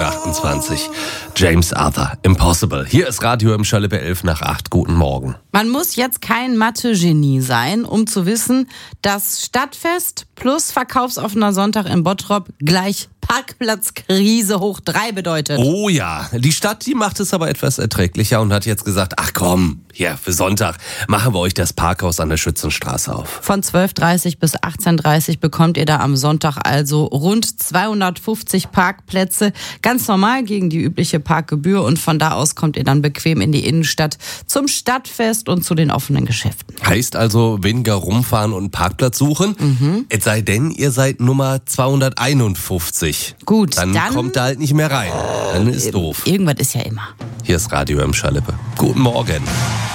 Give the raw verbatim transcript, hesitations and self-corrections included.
neunzehnhundertachtundzwanzig. James Arthur, Impossible. Hier ist Radio im Schalippe elf nach acht. Guten Morgen. Man muss jetzt kein Mathe-Genie sein, um zu wissen, dass Stadtfest plus verkaufsoffener Sonntag in Bottrop gleich Parkplatzkrise hoch drei bedeutet. Oh ja, die Stadt, die macht es aber etwas erträglicher und hat jetzt gesagt, ach komm, hier für Sonntag machen wir euch das Parkhaus an der Schützenstraße auf. Von zwölf Uhr dreißig bis achtzehn Uhr dreißig bekommt ihr da am Sonntag also rund zweihundertfünfzig Parkplätze. Ganz normal gegen die übliche Parkgebühr und von da aus kommt ihr dann bequem in die Innenstadt zum Stadtfest und zu den offenen Geschäften. Heißt also weniger rumfahren und einen Parkplatz suchen? Mhm. Es sei denn, ihr seid Nummer zweihunderteinundfünfzig. Gut, dann, dann kommt da halt nicht mehr rein. Dann ist äh, doof. Irgendwas ist ja immer. Hier ist Radio im Schalippe. Guten Morgen.